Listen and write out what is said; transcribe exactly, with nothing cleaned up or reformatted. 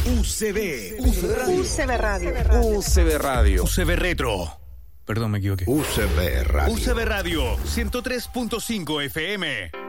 U C B. U C B Radio. U C B Radio. U C B Radio. U C B Retro. Perdón, me equivoqué. U C B Radio. U C B Radio, ciento tres punto cinco F M.